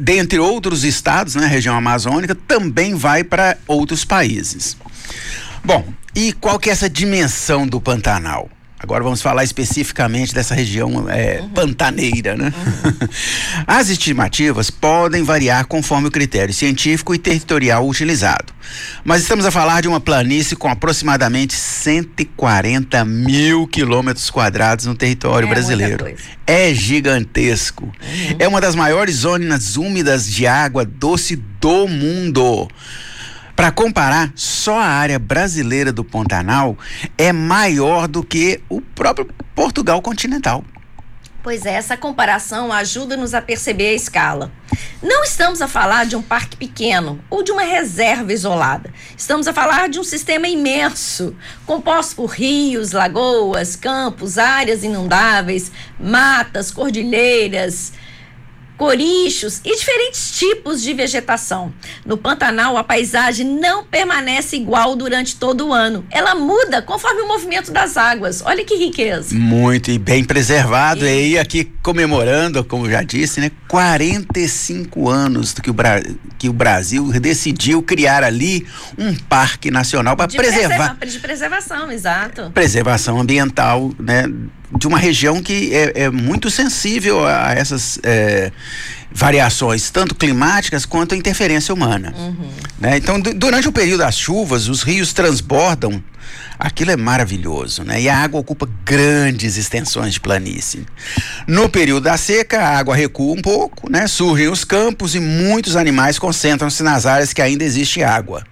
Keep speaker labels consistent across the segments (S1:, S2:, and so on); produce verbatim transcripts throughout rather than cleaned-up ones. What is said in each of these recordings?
S1: dentre outros estados, né, região amazônica, também vai para outros países. Bom, e qual que é essa dimensão do Pantanal? Agora vamos falar especificamente dessa região é, uhum. pantaneira, né? Uhum. As estimativas podem variar conforme o critério científico e territorial utilizado. Mas estamos a falar de uma planície com aproximadamente cento e quarenta mil quilômetros quadrados no território é brasileiro. É gigantesco. Uhum. É uma das maiores zonas úmidas de água doce do mundo. Para comparar, só a área brasileira do Pantanal é maior do que o próprio Portugal continental.
S2: Pois é, essa comparação ajuda-nos a perceber a escala. Não estamos a falar de um parque pequeno ou de uma reserva isolada. Estamos a falar de um sistema imenso, composto por rios, lagoas, campos, áreas inundáveis, matas, cordilheiras, corichos e diferentes tipos de vegetação. No Pantanal, a paisagem não permanece igual durante todo o ano. Ela muda conforme o movimento das águas. Olha que riqueza.
S1: Muito e bem preservado. E, e aqui comemorando, como já disse, né, quarenta e cinco anos que o, Bra... que o Brasil decidiu criar ali um parque nacional para preservar.
S2: Preserva... De preservação, exato.
S1: Preservação ambiental, né? De uma região que é, é muito sensível a essas é, variações, tanto climáticas quanto a interferência humana. Uhum. Né? Então, du- durante o período das chuvas, os rios transbordam. Aquilo é maravilhoso, né? E a água ocupa grandes extensões de planície. No período da seca, a água recua um pouco, né? Surgem os campos e muitos animais concentram-se nas áreas que ainda existe água.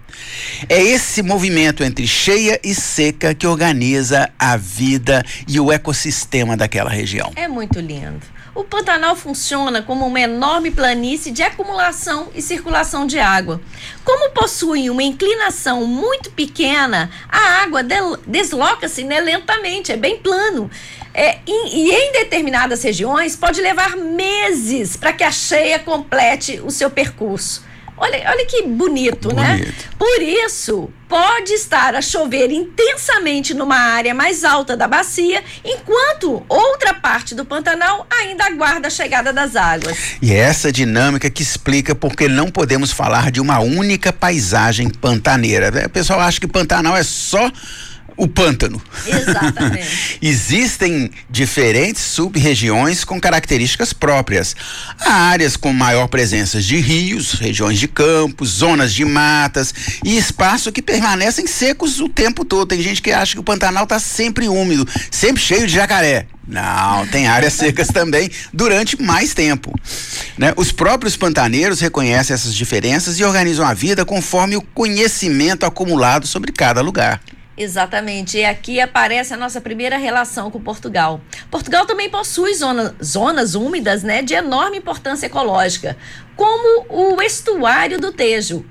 S1: É esse movimento entre cheia e seca que organiza a vida e o ecossistema daquela região.
S2: É muito lindo. O Pantanal funciona como uma enorme planície de acumulação e circulação de água. Como possui uma inclinação muito pequena, a água del- desloca-se, né, lentamente, é bem plano. É, e, e em determinadas regiões pode levar meses para que a cheia complete o seu percurso. Olha, olha que bonito, bonito, né? Por isso, pode estar a chover intensamente numa área mais alta da bacia, enquanto outra parte do Pantanal ainda aguarda a chegada das águas.
S1: E é essa dinâmica que explica por que não podemos falar de uma única paisagem pantaneira. O pessoal acha que Pantanal é só o pântano.
S2: Exatamente.
S1: Existem diferentes sub-regiões com características próprias. Há áreas com maior presença de rios, regiões de campos, zonas de matas e espaços que permanecem secos o tempo todo. Tem gente que acha que o Pantanal está sempre úmido, sempre cheio de jacaré. Não, tem áreas secas também durante mais tempo. Né? Os próprios pantaneiros reconhecem essas diferenças e organizam a vida conforme o conhecimento acumulado sobre cada lugar.
S2: Exatamente, e aqui aparece a nossa primeira relação com Portugal. Portugal também possui zona, zonas úmidas, né, de enorme importância ecológica, como o estuário do Tejo,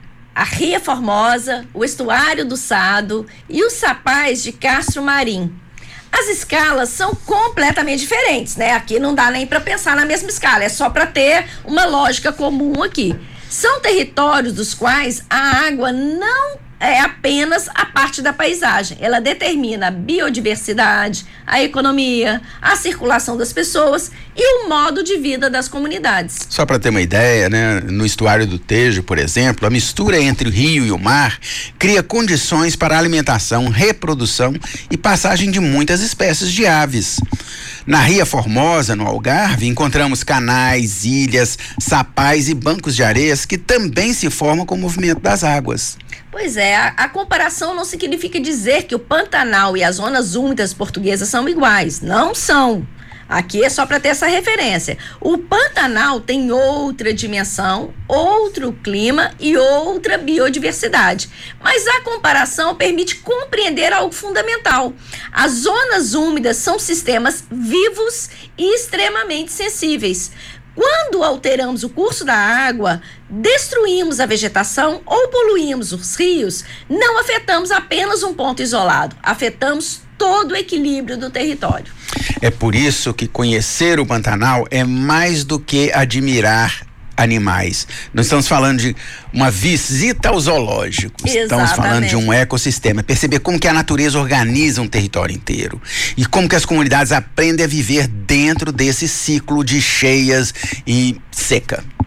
S2: a Ria Formosa, o estuário do Sado e os sapais de Castro Marim. As escalas são completamente diferentes, né? Aqui não dá nem para pensar na mesma escala, é só para ter uma lógica comum aqui. São territórios dos quais a água não é apenas a parte da paisagem. Ela determina a biodiversidade, a economia, a circulação das pessoas e o modo de vida das comunidades.
S1: Só para ter uma ideia, né? No estuário do Tejo, por exemplo, a mistura entre o rio e o mar cria condições para a alimentação, reprodução e passagem de muitas espécies de aves. Na Ria Formosa, no Algarve, encontramos canais, ilhas, sapais e bancos de areias que também se formam com o movimento das águas.
S2: Pois é, a, a comparação não significa dizer que o Pantanal e as zonas úmidas portuguesas são iguais. Não são. Aqui é só para ter essa referência. O Pantanal tem outra dimensão, outro clima e outra biodiversidade. Mas a comparação permite compreender algo fundamental. As zonas úmidas são sistemas vivos e extremamente sensíveis. Quando alteramos o curso da água, destruímos a vegetação ou poluímos os rios, não afetamos apenas um ponto isolado, afetamos todo o equilíbrio do território.
S1: É por isso que conhecer o Pantanal é mais do que admirar animais. Nós estamos falando de uma visita ao zoológico.
S2: Exatamente.
S1: Estamos falando de um ecossistema. Perceber como que a natureza organiza um território inteiro e como que as comunidades aprendem a viver dentro desse ciclo de cheias e seca.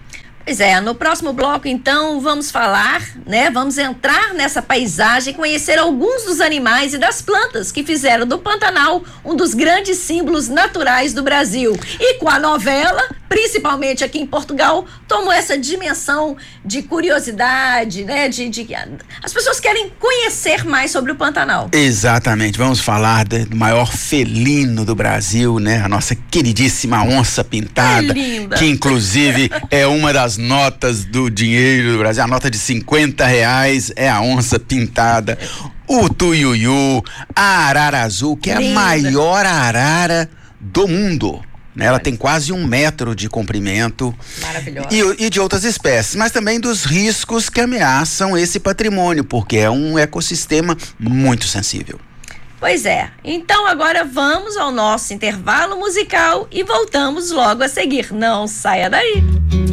S2: Pois é, no próximo bloco, então, vamos falar, né? Vamos entrar nessa paisagem, conhecer alguns dos animais e das plantas que fizeram do Pantanal um dos grandes símbolos naturais do Brasil. E com a novela, principalmente aqui em Portugal, tomou essa dimensão de curiosidade, né? De, de, as pessoas querem conhecer mais sobre o Pantanal.
S1: Exatamente, vamos falar do maior felino do Brasil, né? A nossa queridíssima onça pintada,
S2: que linda,
S1: que inclusive é uma das notas do dinheiro do Brasil. A nota de cinquenta reais é a onça pintada. O tuiuiu, a arara azul, que é
S2: linda,
S1: a maior arara do mundo. Ela tem quase um metro de comprimento.
S2: Maravilhosa.
S1: E, e de outras espécies, mas também dos riscos que ameaçam esse patrimônio, porque é um ecossistema muito sensível.
S2: Pois é, então agora vamos ao nosso intervalo musical e voltamos logo a seguir. Não saia daí.